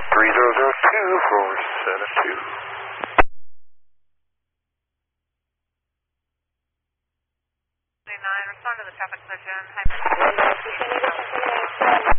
3002 for 72. Respond to the traffic collision.